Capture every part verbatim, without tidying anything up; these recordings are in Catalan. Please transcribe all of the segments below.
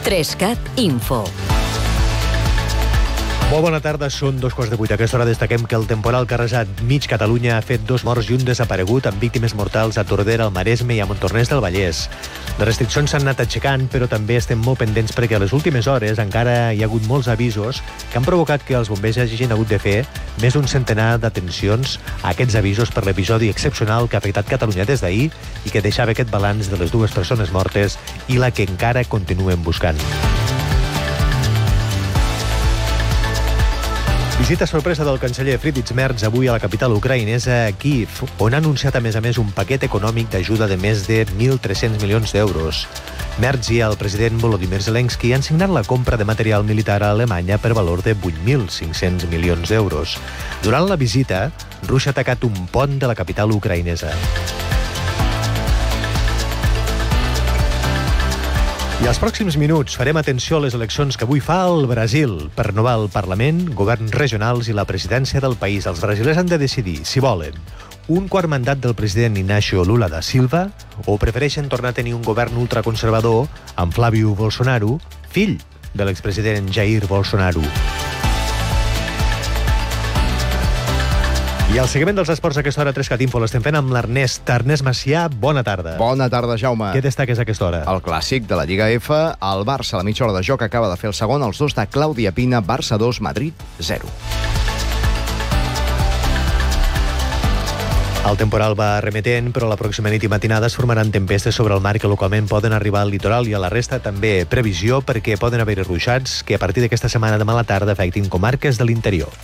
Trescat Info. Molt bona tarda, són dos quarts de vuit. A aquesta hora destaquem que el temporal que ha arrasat mig Catalunya ha fet dos morts i un desaparegut, amb víctimes mortals a Tordera, al Maresme i a Montornès del Vallès. Les restriccions s'han anat aixecant, però també estem molt pendents perquè a les últimes hores encara hi ha hagut molts avisos que han provocat que els bombers hagin hagut de fer més d'un centenar d'atencions a aquests avisos per l'episodi excepcional que ha afectat Catalunya des d'ahir i que deixava aquest balanç de les dues persones mortes i la que encara continuen buscant. Visita sorpresa del canceller Friedrich Merz avui a la capital ucraïnesa, Kíev, on ha anunciat a més a més un paquet econòmic d'ajuda de més de mil tres-cents milions d'euros. Merz i el president Volodymyr Zelensky han signat la compra de material militar a Alemanya per valor de vuit mil cinc-cents milions d'euros. Durant la visita, Rússia ha atacat un pont de la capital ucraïnesa. I als pròxims minuts farem atenció a les eleccions que avui fa el Brasil per renovar el Parlament, governs regionals i la presidència del país. Els brasilers han de decidir si volen un quart mandat del president Inácio Lula da Silva o prefereixen tornar a tenir un govern ultraconservador amb Flávio Bolsonaro, fill de l'expresident Jair Bolsonaro. I el seguiment dels esports a aquesta hora, Trescat Info, l'estem fent amb l'Ernest. Ernest Macià, bona tarda. Bona tarda, Jaume. Què destaques a aquesta hora? El clàssic de la Lliga F, el Barça a la mitja hora de joc acaba de fer el segon, els dos de Clàudia Pina, Barça dos, Madrid zero. El temporal va remetent, però la pròxima nit i matinada es formaran tempestes sobre el mar que localment poden arribar al litoral i a la resta també previsió perquè poden haver-hi ruixats que a partir d'aquesta setmana de mala tarda afectin comarques de l'interior.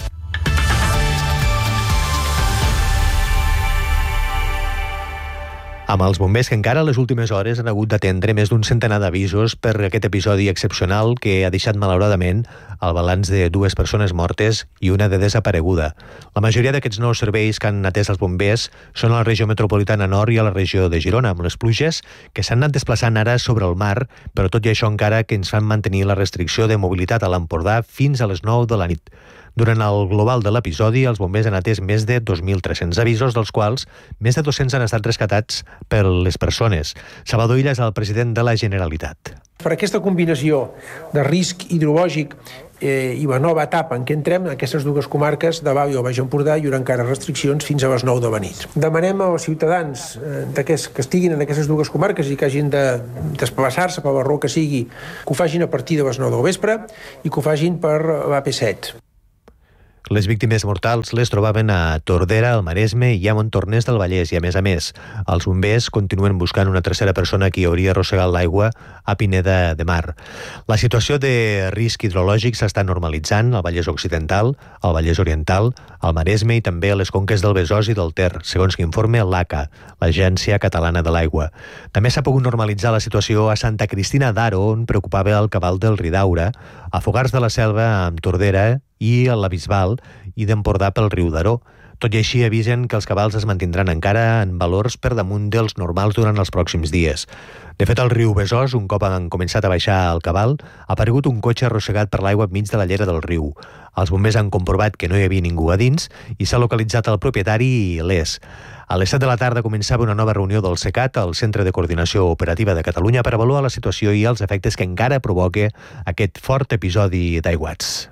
Amb els bombers que encara a les últimes hores han hagut d'atendre més d'un centenar d'avisos per aquest episodi excepcional que ha deixat malauradament el balanç de dues persones mortes i una de desapareguda. La majoria d'aquests nous serveis que han atès els bombers són a la regió metropolitana nord i a la regió de Girona, amb les pluges que s'han anat desplaçant ara sobre el mar, però tot i això encara que ens fan mantenir la restricció de mobilitat a l'Empordà fins a les nou de la nit. Durant el global de l'episodi, els bombers han atès més de dos mil tres-cents avisos, dels quals més de dos-cents han estat rescatats per les persones. Salvador Illa és el president de la Generalitat. Per aquesta combinació de risc hidrològic eh, i la nova etapa en què entrem, en aquestes dues comarques de l'Alt i el Baix Empordà, hi haurà encara restriccions fins a les nou de la nit. Demanem als ciutadans eh, que estiguin en aquestes dues comarques i que hagin de desplaçar-se per la raó que sigui, que ho facin a partir de les nou del vespre i que ho facin per l'A P set. Les víctimes mortals les trobaven a Tordera, al Maresme i a Montornès del Vallès i, a més a més, els bombers continuen buscant una tercera persona que hauria arrossegat l'aigua a Pineda de Mar. La situació de risc hidrològic s'està normalitzant al Vallès Occidental, al Vallès Oriental, al Maresme i també a les conques del Besòs i del Ter, segons que informa l'A C A, l'Agència Catalana de l'Aigua. També s'ha pogut normalitzar la situació a Santa Cristina d'Aro, on preocupava el cabal del Ridaura, a Fogars de la Selva amb Tordera i a la Bisbal i d'Empordà pel riu d'Aró. Tot i així avisen que els cabals es mantindran encara en valors per damunt dels normals durant els pròxims dies. De fet, al riu Besòs, un cop han començat a baixar el cabal, ha aparegut un cotxe arrossegat per l'aigua enmig de la llera del riu. Els bombers han comprovat que no hi havia ningú a dins i s'ha localitzat el propietari il·lès. A les set de la tarda començava una nova reunió del SECAT, el Centre de Coordinació Operativa de Catalunya, per avaluar la situació i els efectes que encara provoca aquest fort episodi d'aiguats.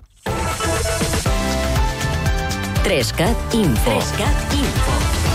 Trescat Info. Trescat Info.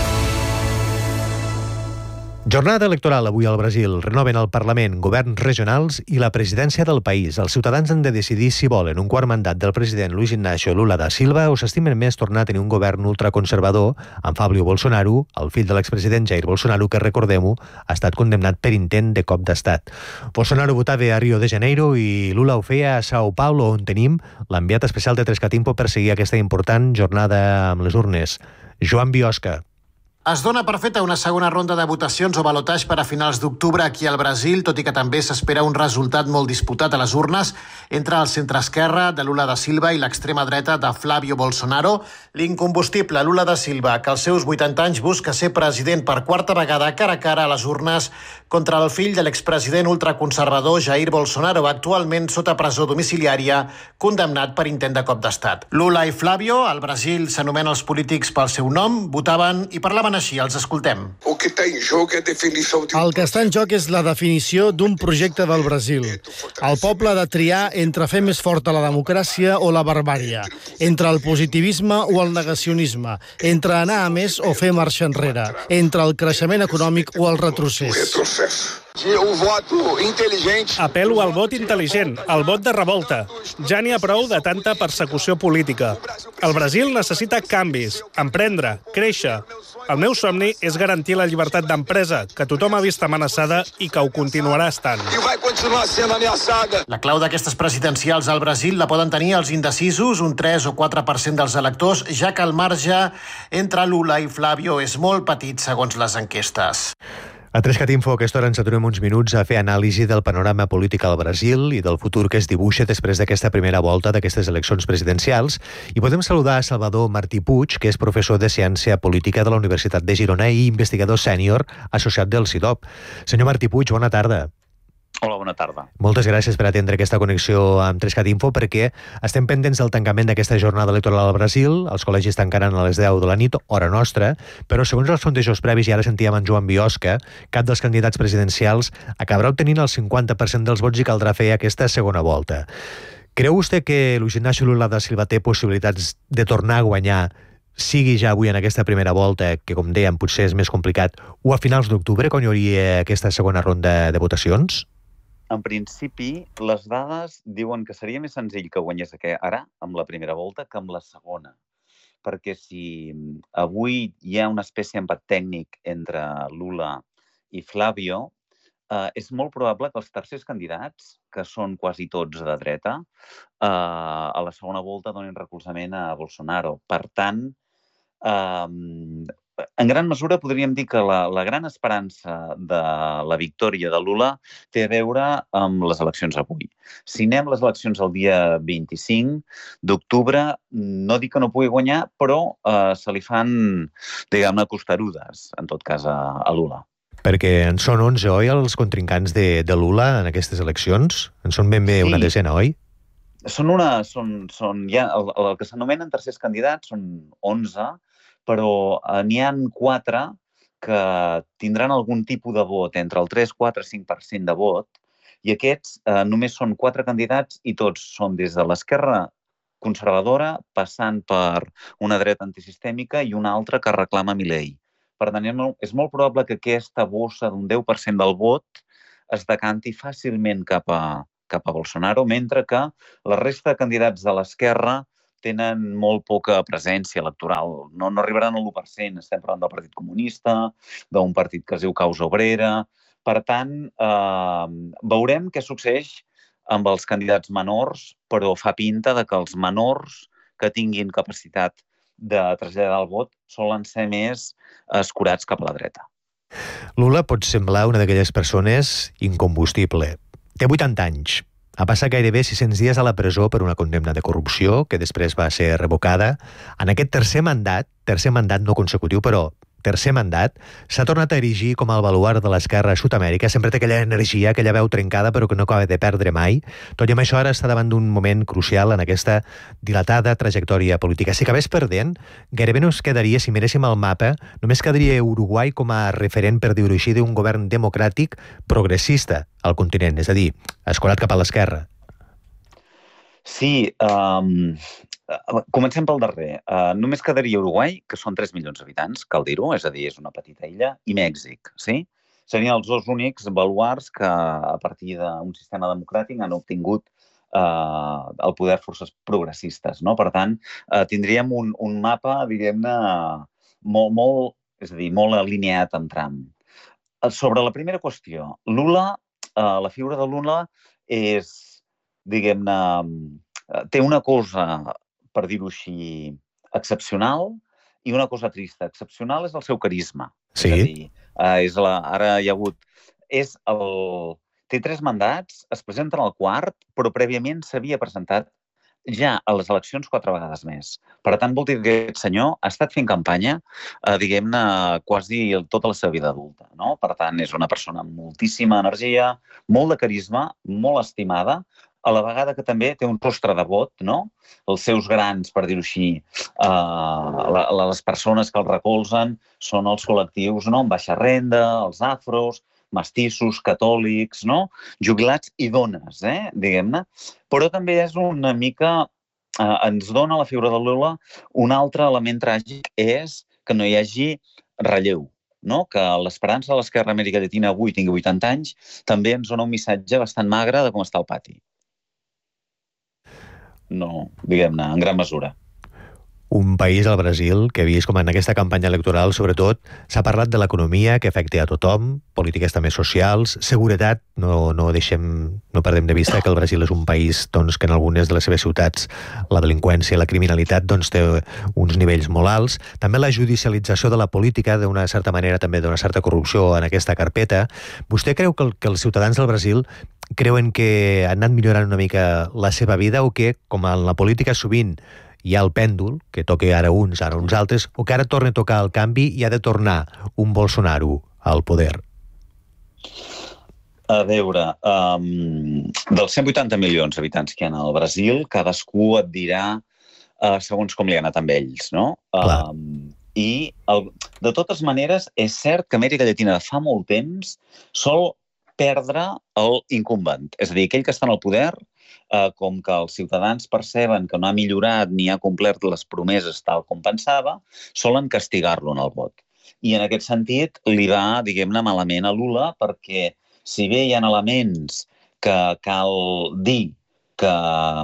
Jornada electoral avui al Brasil. Renoven el Parlament, governs regionals i la presidència del país. Els ciutadans han de decidir si volen un quart mandat del president Luiz Inácio Lula da Silva o s'estimen més tornar a tenir un govern ultraconservador amb Flávio Bolsonaro, el fill de l'expresident Jair Bolsonaro, que, recordem-ho, ha estat condemnat per intent de cop d'estat. Bolsonaro votava a Rio de Janeiro i Lula ho feia a Sao Paulo, on tenim l'enviat especial de Trescat Info per seguir aquesta important jornada amb les urnes. Joan Biosca. Es dona per feta una segona ronda de votacions o balotatge per a finals d'octubre aquí al Brasil, tot i que també s'espera un resultat molt disputat a les urnes entre el centre-esquerra de Lula da Silva i l'extrema dreta de Flávio Bolsonaro. L'incombustible Lula da Silva, que als seus vuitanta anys busca ser president per quarta vegada cara a cara a les urnes contra el fill de l'expresident ultraconservador Jair Bolsonaro, actualment sota presó domiciliària, condemnat per intent de cop d'estat. Lula i Flávio, al Brasil s'anomenen els polítics pel seu nom, votaven i parlaven diuen així, els escoltem. O que està en joc és definició d'un... El que està en joc és la definició d'un projecte del Brasil. El poble ha de triar entre fer més forta la democràcia o la barbària, entre el positivisme o el negacionisme, entre anar a més o fer marxa enrere, entre el creixement econòmic o el retrocés. Retrocés. O voto intel·ligent. Apel·lo al vot intel·ligent, al vot de revolta. Ja n'hi ha prou de tanta persecució política. El Brasil necessita canvis, emprendre, créixer. El meu somni és garantir la llibertat d'empresa, que tothom ha vist amenaçada i que ho continuarà estant. I vai continuar sent ameaçada. La clau d'aquestes presidencials al Brasil la poden tenir els indecisos, un tres o quatre per cent dels electors, ja que el marge entre Lula i Flávio és molt petit segons les enquestes. A Trescat Info, a aquesta hora ens aturem uns minuts a fer anàlisi del panorama polític al Brasil i del futur que es dibuixa després d'aquesta primera volta d'aquestes eleccions presidencials. I podem saludar a Salvador Martí Puig, que és professor de Ciència Política de la Universitat de Girona i investigador sènior associat del C I D O P. Senyor Martí Puig, bona tarda. Hola, bona tarda. Moltes gràcies per atendre aquesta connexió amb Trescat Info, perquè estem pendents del tancament d'aquesta jornada electoral al Brasil. Els col·legis tancaran a les deu de la nit, hora nostra, però segons els sondejos previs, i ara sentíem en Joan Biosca, cap dels candidats presidencials acabarà obtenint el cinquanta per cent dels vots i caldrà fer aquesta segona volta. Creu vostè que Luis Ignacio Lula da Silva té possibilitats de tornar a guanyar, sigui ja avui en aquesta primera volta, que com dèiem potser és més complicat, o a finals d'octubre, quan hi hauria aquesta segona ronda de votacions? En principi, les dades diuen que seria més senzill que guanyés ara, amb la primera volta, que amb la segona. Perquè si avui hi ha una espècie d'empat tècnic entre Lula i Flávio, eh, és molt probable que els tercers candidats, que són quasi tots de dreta, eh, a la segona volta donin recolzament a Bolsonaro. Per tant, eh, en gran mesura podríem dir que la, la gran esperança de la victòria de Lula té a veure amb les eleccions avui. Si anem les eleccions el dia vint-i-cinc d'octubre, no dic que no pugui guanyar, però eh, se li fan, diguem-ne, costarudes, en tot cas, a, a Lula. Perquè en són onze, oi, els contrincants de, de Lula en aquestes eleccions? En són ben bé sí. Una desena, oi? Són una... Són, són, ja, el, el que s'anomenen tercers candidats són onze, però eh, n'hi ha quatre que tindran algun tipus de vot, entre el tres, quatre, cinc per cent de vot, i aquests eh, només són quatre candidats i tots són des de l'esquerra conservadora, passant per una dreta antisistèmica i una altra que reclama Milei. Per tant, és molt probable que aquesta bossa d'un deu per cent del vot es decanti fàcilment cap a, cap a Bolsonaro, mentre que la resta de candidats de l'esquerra tenen molt poca presència electoral. No, no arribaran al u per cent. Estem parlant del Partit Comunista, d'un partit que es diu Causa Obrera. Per tant, eh, veurem què succeeix amb els candidats menors, però fa pinta de que els menors que tinguin capacitat de traslladar el vot solen ser més escurats cap a la dreta. Lula pot semblar una d'aquelles persones incombustible. Té vuitanta anys. Ha passat gairebé sis-cents dies a la presó per una condemna de corrupció, que després va ser revocada. En aquest tercer mandat, tercer mandat no consecutiu, però tercer mandat, s'ha tornat a erigir com el baluard de l'esquerra a Sud-amèrica. Sempre té aquella energia, aquella veu trencada, però que no acaba de perdre mai. Tot i amb això, ara està davant d'un moment crucial en aquesta dilatada trajectòria política. Si acabés perdent, gairebé no es quedaria, si miréssim el mapa, només quedaria Uruguai com a referent, per dir-ho així, d'un govern democràtic progressista al continent, és a dir, escolat cap a l'esquerra. Sí, um, comencem pel darrer. Uh, només quedaria Uruguai, que són tres milions d'habitants, cal dir-ho, és a dir, és una petita illa, i Mèxic, sí? Serien els dos únics baluards que, a partir d'un sistema democràtic, han obtingut uh, el poder forces progressistes, no? Per tant, uh, tindríem un, un mapa, diguem-ne, molt, molt, és a dir, molt alineat amb Trump. Uh, sobre la primera qüestió, Lula, uh, la figura de Lula és, diguem-ne, té una cosa, per dir-ho així, excepcional i una cosa trista. Excepcional és el seu carisma. Sí. És a dir, és la, ara hi ha hagut... És el, té tres mandats, es presenta en el quart, però prèviament s'havia presentat ja a les eleccions quatre vegades més. Per tant, vol dir que aquest senyor ha estat fent campanya, eh, diguem-ne, quasi tota la seva vida adulta, no? Per tant, és una persona amb moltíssima energia, molt de carisma, molt estimada, a la vegada que també té un rostre de vot, no? Els seus grans, per dir-ho així, eh, les persones que el recolzen són els col·lectius, no?, amb baixa renda, els afros, mestissos, catòlics, no?, jubilats i dones, eh, diguem-ne. Però també és una mica, eh, ens dona la figura de Lula un altre element tràgic, és que no hi hagi relleu, no? Que l'esperança de l'esquerra Amèrica Llatina avui tingui vuitanta anys també ens dona un missatge bastant magre de com està el pati. No, diguem-ne, en gran mesura. Un país, el Brasil, que he vist com en aquesta campanya electoral, sobretot, s'ha parlat de l'economia que afecta a tothom, polítiques també socials, seguretat, no, no deixem, no perdem de vista que el Brasil és un país doncs, que en algunes de les seves ciutats la delinqüència i la criminalitat doncs, té uns nivells molt alts. També la judicialització de la política, d'una certa manera també d'una certa corrupció en aquesta carpeta. Vostè creu que, el, que els ciutadans del Brasil creuen que han anat millorant una mica la seva vida o que, com en la política sovint, hi ha el pèndol, que toca ara uns, ara uns altres, o que ara torna a tocar el canvi i ha de tornar un Bolsonaro al poder? A veure, um, dels cent vuitanta milions d'habitants que hi ha al Brasil, cadascú et dirà uh, segons com li ha anat amb ells, no? Um, I, el, de totes maneres, és cert que Amèrica Llatina de fa molt temps sol perdre el incumbent. És a dir, aquell que està en el poder, eh, com que els ciutadans perceben que no ha millorat ni ha complert les promeses tal com pensava, solen castigar-lo en el vot. I en aquest sentit li va, diguem-ne, malament a Lula, perquè si bé hi ha elements que cal dir que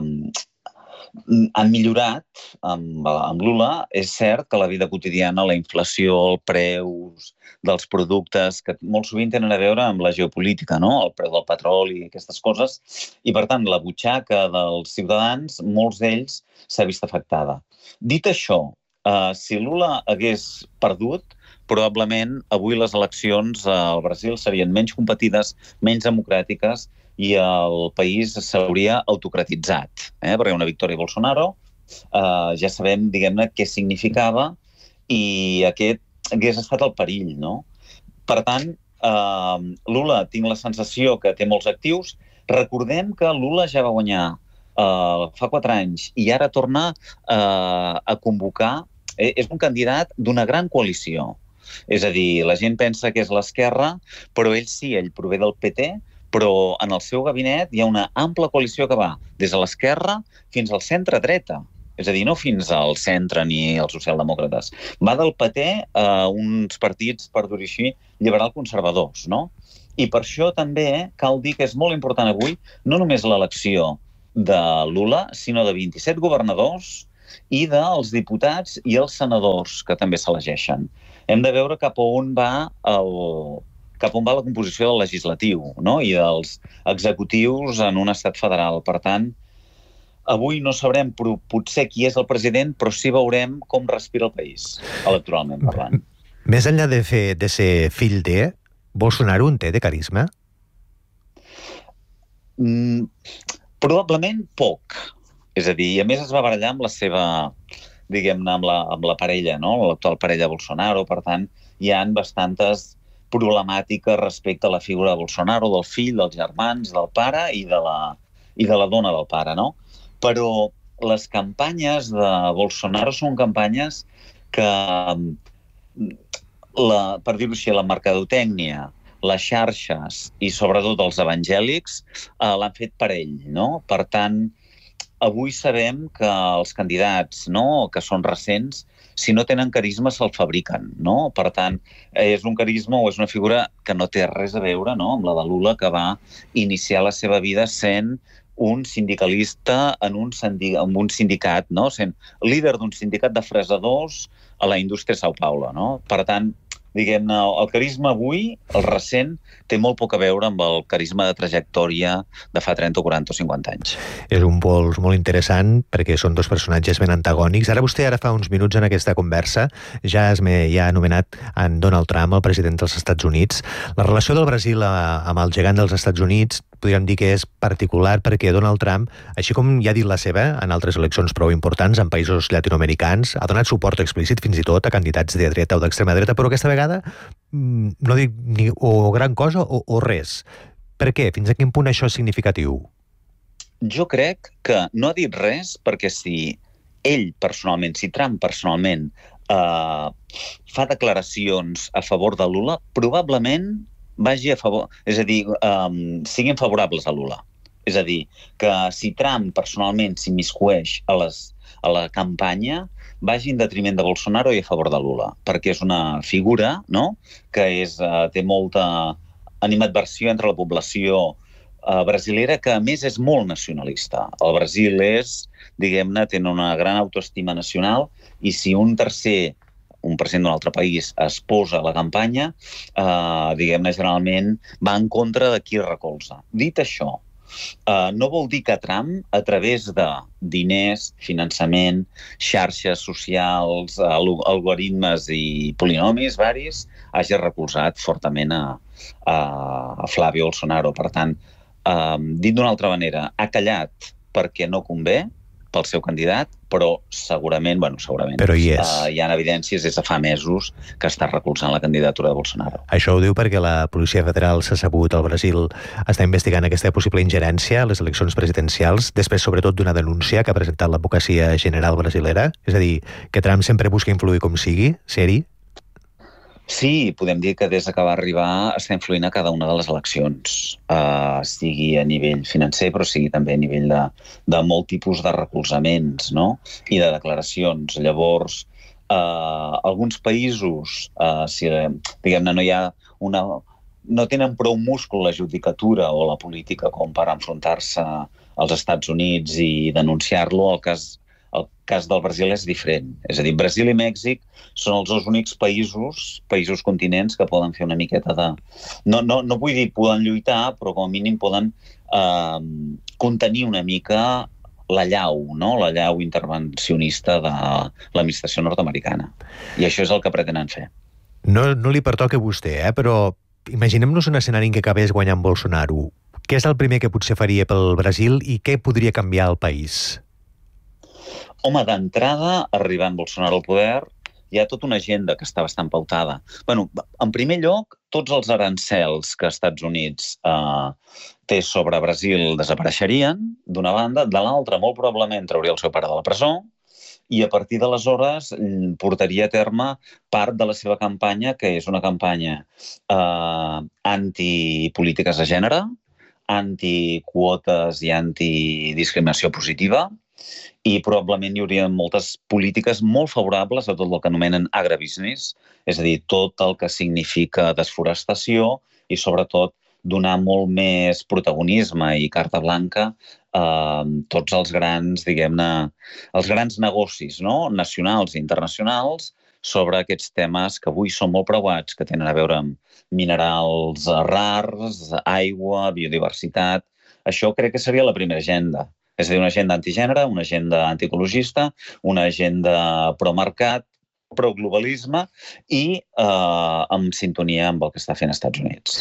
han millorat amb, amb Lula, és cert que la vida quotidiana, la inflació, els preus dels productes, que molt sovint tenen a veure amb la geopolítica, no? El preu del petroli i aquestes coses, i per tant la butxaca dels ciutadans, molts d'ells s'ha vist afectada. Dit això, eh, si Lula hagués perdut, probablement avui les eleccions al Brasil serien menys competides, menys democràtiques, i el país s'hauria autocratitzat, eh? Perquè una victòria de Bolsonaro eh, ja sabem, diguem-ne, què significava i aquest hagués estat el perill, no? Per tant, eh, Lula, tinc la sensació que té molts actius. Recordem que Lula ja va guanyar eh, fa quatre anys i ara torna eh, a convocar. Eh, és un candidat d'una gran coalició. És a dir, la gent pensa que és l'esquerra, però ell sí, ell prové del P T, però en el seu gabinet hi ha una ampla coalició que va des de l'esquerra fins al centre-dreta. És a dir, no fins al centre ni als socialdemòcrates. Va del P T a uns partits, per dir-ho així, liberal-conservadors, no? I per això també cal dir que és molt important avui no només l'elecció de Lula, sinó de vint-i-set governadors i dels diputats i els senadors que també s'elegeixen. Hem de veure cap a on va el... cap on va la composició del legislatiu, no? I dels executius en un estat federal. Per tant, avui no sabrem potser qui és el president, però sí veurem com respira el país, electoralment parlant. Més enllà de, fer, de ser fill de, Bolsonaro en té de carisma? Mm, probablement poc. És a dir, a més es va barallar amb la seva, diguem-ne, amb la, amb la parella, no? L'actual parella de Bolsonaro. Per tant, hi ha bastantes problemàtica respecte a la figura de Bolsonaro, del fill, dels germans, del pare i de la, i de la dona del pare, no? Però les campanyes de Bolsonaro són campanyes que, la, per dir-ho així, la mercadotècnia, les xarxes i sobretot els evangèlics eh, l'han fet per ell, no? Per tant, avui sabem que els candidats, no?, que són recents, si no tenen carisma se'l fabriquen, no? Per tant, és un carisma o és una figura que no té res a veure, no?, amb la de Lula, que va iniciar la seva vida sent un sindicalista en un, en un sindicat, no?, sent líder d'un sindicat de fresadors a la indústria de São Paulo, no? Per tant, diguem-ne, el carisma avui, el recent, té molt poc a veure amb el carisma de trajectòria de fa trenta, quaranta o cinquanta anys. És un pols molt interessant perquè són dos personatges ben antagònics. Ara vostè, ara fa uns minuts en aquesta conversa, ja, es me, ja ha anomenat en Donald Trump, el president dels Estats Units. La relació del Brasil amb el gegant dels Estats Units podríem dir que és particular perquè Donald Trump, així com ja ha dit la seva en altres eleccions prou importants en països llatinoamericans, ha donat suport explícit fins i tot a candidats de dreta o d'extrema dreta, però aquesta vegada no dic ni o gran cosa o, o res. Per què? Fins a quin punt això és significatiu? Jo crec que no ha dit res perquè si ell personalment, si Trump personalment eh, fa declaracions a favor de Lula, probablement vagi a favor, és a dir, um, siguin favorables a Lula. És a dir, que si Trump personalment s'immiscueix a, les, a la campanya, vagi en detriment de Bolsonaro i a favor de Lula, perquè és una figura, no?, que és, uh, té molta animadversió entre la població uh, brasilera, que a més és molt nacionalista. El Brasil és, diguem-ne, té una gran autoestima nacional i si un tercer un president d'un altre país es posa a la campanya, eh, diguem-ne, generalment va en contra de qui recolza. Dit això, eh, no vol dir que Trump, a través de diners, finançament, xarxes socials, algoritmes i polinomis varis, hagi recolzat fortament a, a Flavio Bolsonaro. Per tant, eh, dit d'una altra manera, ha callat perquè no convé, pel seu candidat, però segurament, bueno, segurament, però hi, és. Uh, hi ha evidències des de fa mesos que està recolzant la candidatura de Bolsonaro. Això ho diu perquè la Policia Federal s'ha sabut al Brasil està investigant aquesta possible ingerència a les eleccions presidencials, després sobretot d'una denúncia que ha presentat l'Advocacia General Brasilera, és a dir, que Trump sempre busca influir com sigui, ser-hi. Sí, podem dir que des que va arribar està influint a cada una de les eleccions, uh, sigui a nivell financer, però sigui també a nivell de, de molt tipus de recolzaments, no?, i de declaracions. Llavors, uh, alguns països, uh, si, diguem-ne, no hi ha una... no tenen prou múscul la judicatura o la política com per enfrontar-se als Estats Units i denunciar-lo, el cas El cas del Brasil és diferent. És a dir, Brasil i Mèxic són els dos únics països, països continents, que poden fer una miqueta de... No, no, no vull dir poden lluitar, però com a mínim poden eh, contenir una mica la llau, no?, la llau intervencionista de l'administració nord-americana. I això és el que pretenen fer. No, no li pertoca a vostè, eh? Però imaginem-nos un escenari en què acabés guanyant Bolsonaro. Què és el primer que potser faria pel Brasil i què podria canviar el país? Home, d'entrada, arribant Bolsonaro al poder, hi ha tota una agenda que està bastant pautada. Bueno, en primer lloc, tots els arancels que els Estats Units eh, té sobre Brasil desapareixerien, d'una banda. De l'altra, molt probablement, trauria el seu pare de la presó i a partir d'aleshores portaria a terme part de la seva campanya, que és una campanya eh, antipolítiques de gènere, antiquotes i antidiscriminació positiva, i probablement hi hauria moltes polítiques molt favorables a tot el que anomenen agrobusiness, és a dir, tot el que significa desforestació i sobretot donar molt més protagonisme i carta blanca a tots els grans, diguem-ne, els grans negocis, no?, nacionals i internacionals sobre aquests temes que avui són molt preuats, que tenen a veure amb minerals rars, aigua, biodiversitat. Això crec que seria la primera agenda. És a dir, una agenda antigènere, una agenda antiecologista, una agenda pro-mercat, pro-globalisme i eh, amb sintonia amb el que està fent als Estats Units.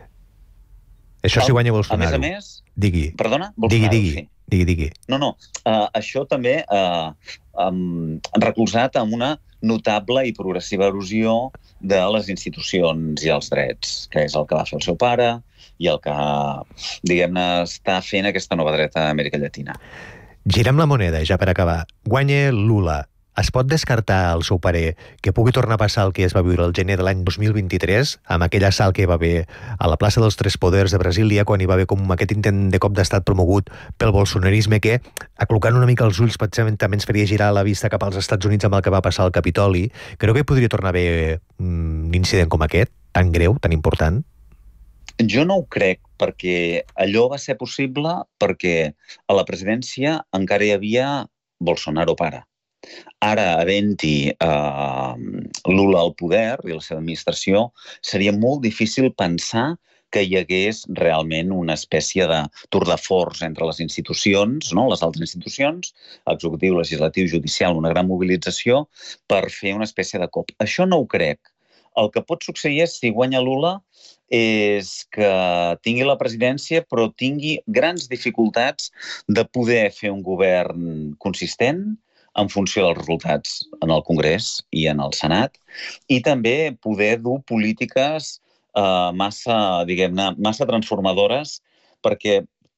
Això si guanya Bolsonaro. A més a més... Digui. Perdona? Bolsonaro, digui, digui. Sí. Digui, digui. No, no. Uh, això també uh, um, recolzat amb una notable i progressiva erosió de les institucions i els drets, que és el que va fer el seu pare i el que, diguem-ne, està fent aquesta nova dreta a Amèrica Llatina. Girem la moneda, ja per acabar. Guanya Lula. Es pot descartar, el seu parer, que pugui tornar a passar el que es va viure el gener de l'any dos mil vint-i-tres, amb aquell assalt que hi va haver a la plaça dels Tres Poders de Brasília, quan hi va haver com aquest intent de cop d'estat promogut pel bolsonarisme, que, aclocant una mica els ulls, potser també ens faria girar la vista cap als Estats Units amb el que va passar al Capitoli. Creu que podria tornar a haver un incident com aquest, tan greu, tan important? Jo no ho crec, perquè allò va ser possible perquè a la presidència encara hi havia Bolsonaro pare. Ara, havent-hi eh, Lula al poder i la seva administració, seria molt difícil pensar que hi hagués realment una espècie de tour de force entre les institucions, no? Les altres institucions, executiu, legislatiu, judicial, una gran mobilització per fer una espècie de cop. Això no ho crec. El que pot succeir és, si guanya Lula, és que tingui la presidència però tingui grans dificultats de poder fer un govern consistent en funció dels resultats en el Congrés i en el Senat, i també poder dur polítiques eh, massa, diguem-ne, massa transformadores, perquè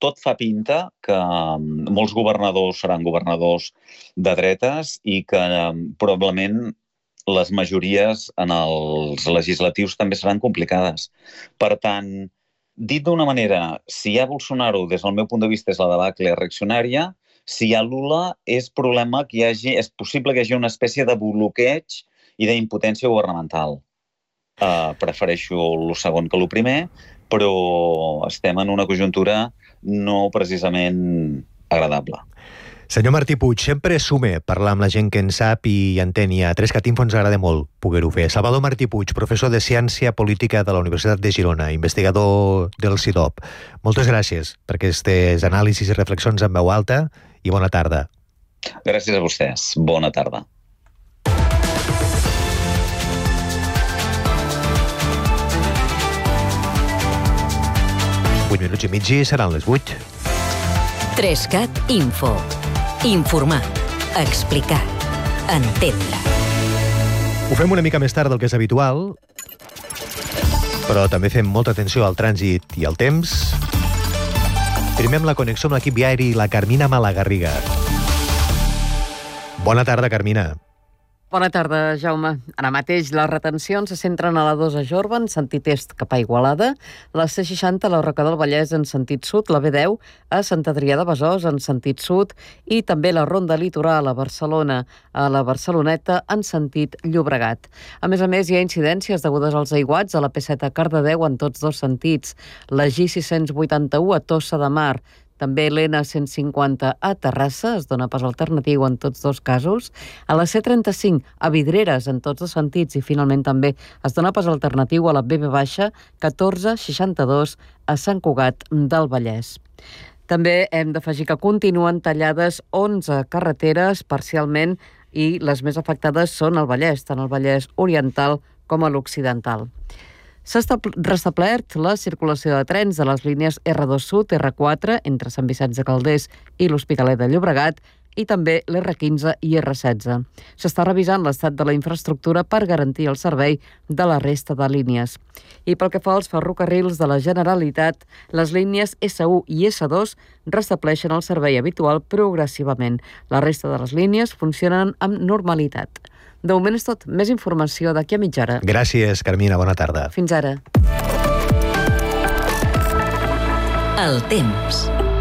tot fa pinta que molts governadors seran governadors de dretes i que probablement les majories en els legislatius també seran complicades. Per tant, dit d'una manera, si hi ha Bolsonaro, des del meu punt de vista, és la debacle reaccionària, si hi ha Lula, és problema que hi hagi, és possible que hi hagi una espècie de bloqueig i d'impotència governamental. Uh, prefereixo el segon que el primer, però estem en una conjuntura no precisament agradable. Senyor Martí Puig, sempre sume parlar amb la gent que en sap i entén, i a Trescat Info ens agrada molt poder-ho fer. Salvador Martí Puig, professor de Ciència Política de la Universitat de Girona, investigador del C I D O P. Moltes gràcies per aquestes anàlisis i reflexions en veu alta i bona tarda. Gràcies a vostès. Bona tarda. vuit minuts i mig i seran les vuit. Trescat Info. Informar, explicar, entendre. Ho fem una mica més tard del que és habitual, però també fem molta atenció al trànsit i al temps. Primer amb la connexió amb l'equip viari, la Carmina Malagarriga. Bona tarda, Carmina. Bona tarda, Jaume. Ara mateix les retencions se centren a la dos a Jorba en sentit est cap a Igualada, la C seixanta a la Roca del Vallès en sentit sud, la B deu a Sant Adrià de Besòs en sentit sud i també la Ronda Litoral a Barcelona, a la Barceloneta en sentit Llobregat. A més a més, hi ha incidències degudes als aiguats a la P set a Cardedeu en tots dos sentits, la G sis cents vuitanta-u a Tossa de Mar, també l'N cent cinquanta a Terrassa, es dona pas alternatiu en tots dos casos, a la C trenta-cinc a Vidreres en tots dos sentits i finalment també es dona pas alternatiu a la B B baixa catorze seixanta-dos a Sant Cugat del Vallès. També hem d'afegir que continuen tallades onze carreteres parcialment i les més afectades són el Vallès, tant el Vallès oriental com a l'occidental. S'ha restablert la circulació de trens de les línies R dos Sud, R quatre, entre Sant Vicenç de Calders i l'Hospitalet de Llobregat, i també l'R quinze i R setze. S'està revisant l'estat de la infraestructura per garantir el servei de la resta de línies. I pel que fa als ferrocarrils de la Generalitat, les línies S u i S dos restableixen el servei habitual progressivament. La resta de les línies funcionen amb normalitat. De moment és tot. Més informació d'aquí a mitja hora. Gràcies, Carmina. Bona tarda. Fins ara. El temps.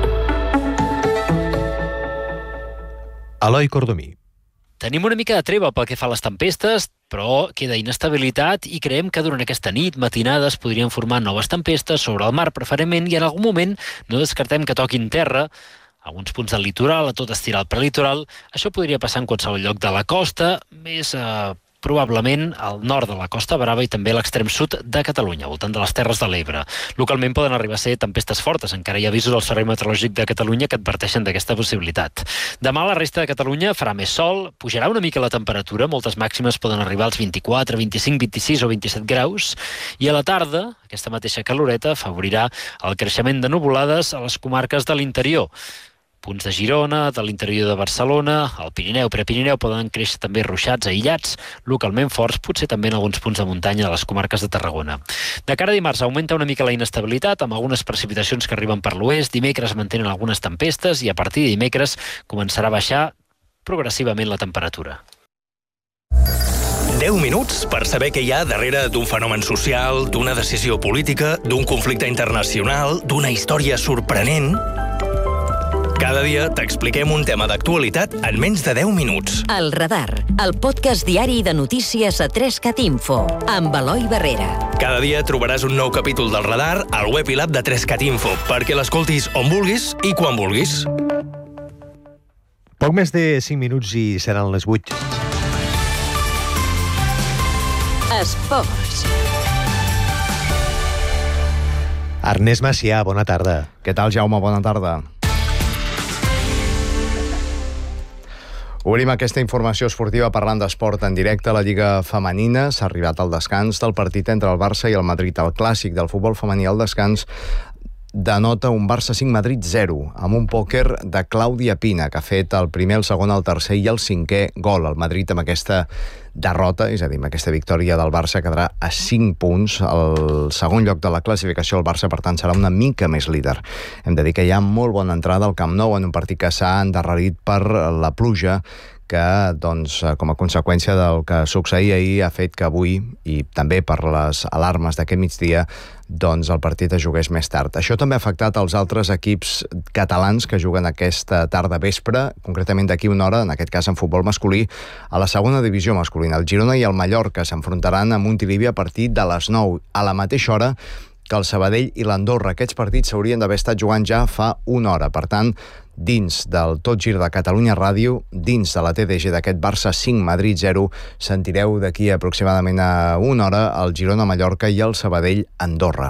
Eloi Cordomí. Tenim una mica de treva pel que fa a les tempestes, però queda inestabilitat i creiem que durant aquesta nit, matinades, podrien formar noves tempestes sobre el mar, preferentment, i en algun moment no descartem que toquin terra, alguns punts del litoral, a tot estirar el prelitoral. Això podria passar en qualsevol lloc de la costa, més eh, probablement al nord de la Costa Brava i també a l'extrem sud de Catalunya, al voltant de les Terres de l'Ebre. Localment poden arribar a ser tempestes fortes. Encara hi ha avisos del Servei Meteorològic de Catalunya que adverteixen d'aquesta possibilitat. Demà a la resta de Catalunya farà més sol, pujarà una mica la temperatura, moltes màximes poden arribar als vint-i-quatre, vint-i-cinc, vint-i-sis o vint-i-set graus, i a la tarda aquesta mateixa caloreta afavorirà el creixement de nuvolades a les comarques de l'interior. Punts de Girona, de l'interior de Barcelona, el Pirineu, Prepirineu poden créixer també ruixats aïllats, localment forts, potser també en alguns punts de muntanya de les comarques de Tarragona. De cara a dimarts augmenta una mica la inestabilitat, amb algunes precipitacions que arriben per l'oest, dimecres mantenen algunes tempestes i a partir de dimecres començarà a baixar progressivament la temperatura. deu minuts per saber què hi ha darrere d'un fenomen social, d'una decisió política, d'un conflicte internacional, d'una història sorprenent. Cada dia t'expliquem un tema d'actualitat en menys de deu minuts. El Radar, el podcast diari de notícies a Trescat Info, amb Eloi Barrera. Cada dia trobaràs un nou capítol del Radar al web i l'app de Trescat Info, perquè l'escoltis on vulguis i quan vulguis. Poc més de cinc minuts i seran les vuit. Esports. Ernest Macià, bona tarda. Què tal, Jaume? Bona tarda. Obrim aquesta informació esportiva parlant d'esport en directe a la Lliga Femenina. S'ha arribat al descans del partit entre el Barça i el Madrid, el clàssic del futbol femení al descans. denota un Barça cinc Madrid zero, amb un pòquer de Clàudia Pina, que ha fet el primer, el segon, el tercer i el cinquè gol. El Madrid, amb aquesta derrota, és a dir, amb aquesta victòria del Barça, quedarà a cinc punts. El segon lloc de la classificació, el Barça, per tant, serà una mica més líder. Hem de dir que hi ha molt bona entrada al Camp Nou en un partit que s'ha endarrerit per la pluja, que, doncs, com a conseqüència del que succeïa ahir, ha fet que avui, i també per les alarmes d'aquest migdia, doncs el partit es jugués més tard. Això també ha afectat els altres equips catalans que juguen aquesta tarda vespre, concretament d'aquí una hora, en aquest cas en futbol masculí, a la segona divisió masculina. El Girona i el Mallorca s'enfrontaran a Montilivi a partir de les nou, a la mateixa hora que el Sabadell i l'Andorra. Aquests partits s'haurien d'haver estat jugant ja fa una hora. Per tant, dins del Tot Gir de Catalunya Ràdio, dins de la T D G d'aquest Barça cinc Madrid zero, sentireu d'aquí aproximadament a una hora el Girona-Mallorca i el Sabadell-Andorra.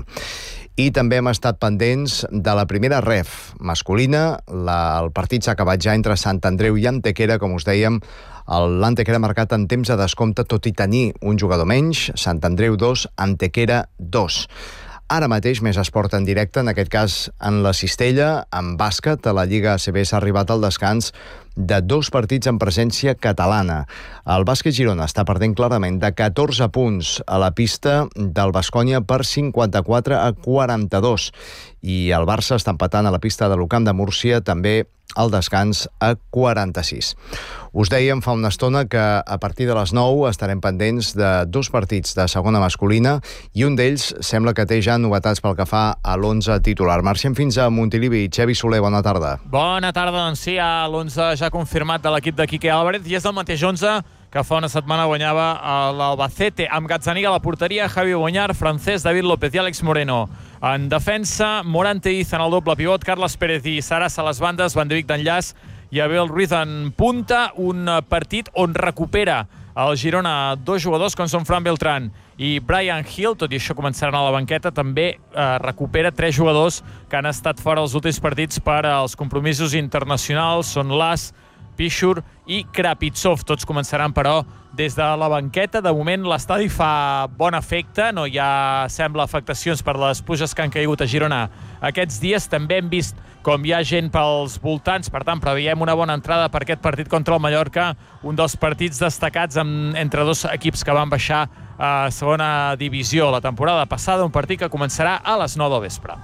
I també hem estat pendents de la primera ref masculina. La, el partit s'ha acabat ja entre Sant Andreu i Antequera, com us dèiem. L'Antequera ha marcat en temps de descompte, tot i tenir un jugador menys. Sant Andreu dos, Antequera dos. Ara mateix més esport en directe, en aquest cas en la Cistella, en bàsquet. A la Lliga A C B s'ha arribat al descans de dos partits en presència catalana. El Bàsquet Girona està perdent clarament de catorze punts a la pista del Baskonia per cinquanta-quatre a quaranta-dos. I el Barça està empatant a la pista de l'Ucamp de Múrcia, també al descans a quaranta-sis. Us dèiem fa una estona que a partir de les nou estarem pendents de dos partits de segona masculina i un d'ells sembla que té ja novetats pel que fa a l'onze titular. Marxem fins a Montilivi. Xavi Soler, bona tarda. Bona tarda, doncs sí, hi ha l'onze ja confirmat de l'equip de Quique Álvarez i és el mateix onze que fa una setmana guanyava l'Albacete, amb Gazzaniga a la porteria, Javi Boñar, Francesc, David López i Àlex Moreno. En defensa, Morante i en el doble pivot, Carles Pérez i Sarasa a les bandes, Van de Vic d'enllaç i Abel Ruiz en punta. Un partit on recupera el Girona dos jugadors com són Fran Beltrán i Brian Hill, tot i això començaran a la banqueta. També eh, recupera tres jugadors que han estat fora els últims partits per als compromisos internacionals. Són Las, Pichur i Krapitsov. Tots començaran, però, des de la banqueta. De moment l'estadi fa bon efecte, no hi ha, sembla, afectacions per les pluges que han caigut a Girona aquests dies. També hem vist com hi ha gent pels voltants, per tant preveiem una bona entrada per aquest partit contra el Mallorca, un dels partits destacats amb, entre dos equips que van baixar a segona divisió la temporada passada, un partit que començarà a les nou del vespre.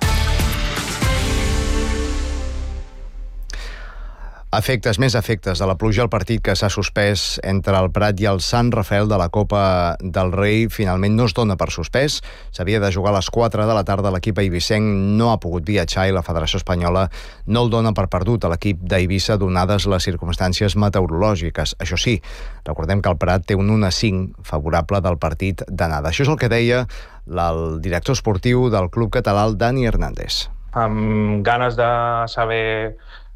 Efectes, més efectes de la pluja. El partit que s'ha suspès entre el Prat i el Sant Rafael de la Copa del Rei finalment no es dona per suspès. S'havia de jugar a les quatre de la tarda. L'equip eivissenc no ha pogut viatjar i la Federació Espanyola no el dona per perdut a l'equip d'Eivissa donades les circumstàncies meteorològiques. Això sí, recordem que el Prat té un un a cinc favorable del partit d'anada. Això és el que deia el director esportiu del club català, Dani Hernández. Amb ganes de saber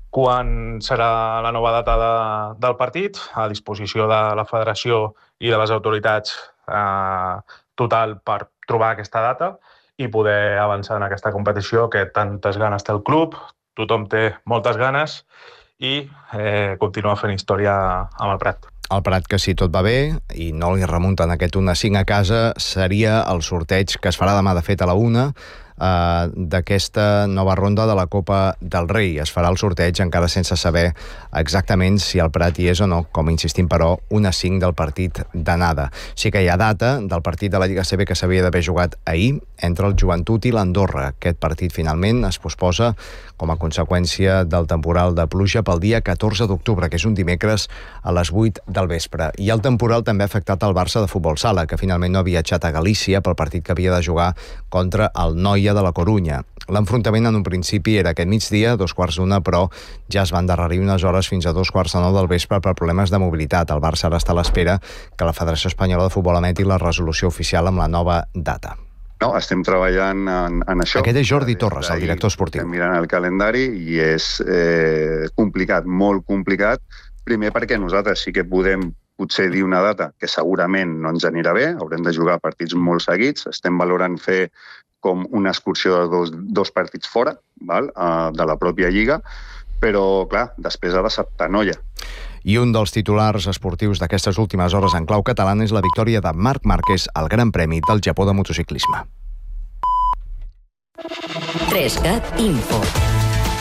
quan serà la nova data de, del partit, a disposició de la federació i de les autoritats eh, total per trobar aquesta data i poder avançar en aquesta competició que tantes ganes té el club, tothom té moltes ganes i eh, continuar fent història amb el Prat. El Prat, que si tot va bé i no li remunten aquest un a cinc a casa, seria el sorteig que es farà demà, de fet, a la una, Uh, d'aquesta nova ronda de la Copa del Rei. Es farà el sorteig encara sense saber exactament si el Prat hi és o no, com insistim, però, un a cinc del partit d'anada. Sí que hi ha data del partit de la Lliga A C B que s'havia d'haver jugat ahir entre el Joventut i l'Andorra. Aquest partit finalment es posposa com a conseqüència del temporal de pluja pel dia catorze d'octubre, que és un dimecres a les vuit del vespre. I el temporal també ha afectat el Barça de futbol sala, que finalment no ha viatjat a Galícia pel partit que havia de jugar contra el Noia de la Corunya. L'enfrontament en un principi era aquest migdia, dos quarts d'una, però ja es van endarrerir unes hores fins a dos quarts de nou del vespre per problemes de mobilitat. El Barça ara està a l'espera que la Federació Espanyola de Futbol emeti la resolució oficial amb la nova data. No, estem treballant en, en això. Aquest és Jordi Torres, el director esportiu. Estem mirant el calendari i és eh, complicat, molt complicat. Primer perquè nosaltres sí que podem potser dir una data que segurament no ens anirà bé, haurem de jugar partits molt seguits, estem valorant fer com una excursió de dos, dos partits fora, val? Uh, de la pròpia Lliga, però, clar, després ha d'acceptar Noia. I un dels titulars esportius d'aquestes últimes hores en clau catalana és la victòria de Marc Márquez al Gran Premi del Japó de motociclisme. tres cat Info.